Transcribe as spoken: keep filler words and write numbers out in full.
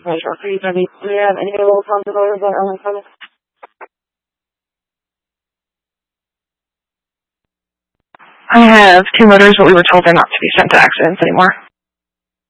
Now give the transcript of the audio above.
Right, or please, maybe, do you have any other contact orders on Ellen Collins? I have two motors, but we were told they're not to be sent to accidents anymore.